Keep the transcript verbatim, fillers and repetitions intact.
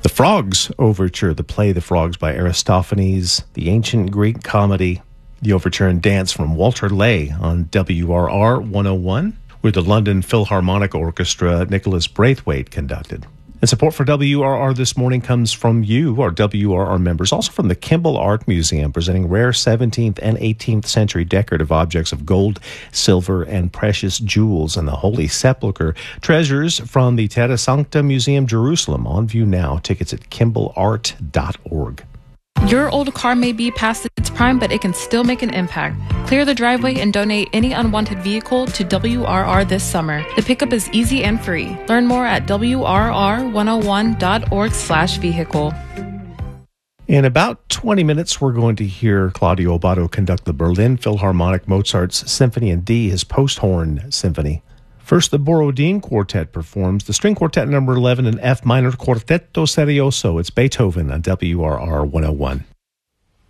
The Frogs Overture, the play The Frogs by Aristophanes, the ancient Greek comedy, the overture and dance from Walter Lay on W R R one oh one, where the London Philharmonic Orchestra Nicholas Braithwaite conducted. And support for W R R this morning comes from you, our W R R members, also from the Kimball Art Museum, presenting rare seventeenth and eighteenth century decorative objects of gold, silver, and precious jewels and the Holy Sepulchre. Treasures from the Terra Sancta Museum, Jerusalem, on view now. Tickets at kimball art dot org. Your old car may be past its prime, but it can still make an impact. Clear the driveway and donate any unwanted vehicle to W R R this summer. The pickup is easy and free. Learn more at W R R one oh one dot org slash vehicle. In about twenty minutes, we're going to hear Claudio Abbado conduct the Berlin Philharmonic Mozart's Symphony in D, his post-horn symphony. First, the Borodin Quartet performs the String Quartet number eleven in F minor Quartetto Serioso. It's Beethoven on W R R one oh one.